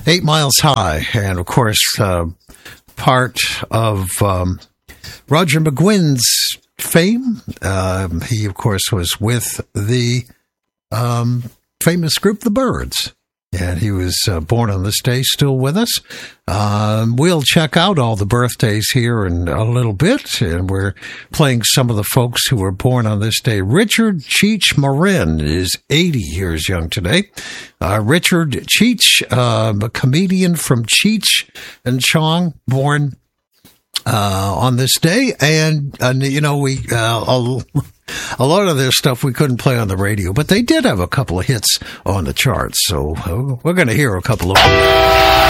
8 Miles High, and of course, part of Roger McGuinn's fame. He, of course, was with the famous group The Byrds, and he was born on this day, still with us. We'll check out all the birthdays here in a little bit, and we're playing some of the folks who were born on this day. Richard Cheech Marin is 80 years young today. Richard Cheech, a comedian from Cheech and Chong, born on this day, and we a lot of their stuff we couldn't play on the radio, but they did have a couple of hits on the charts, so we're going to hear a couple of them.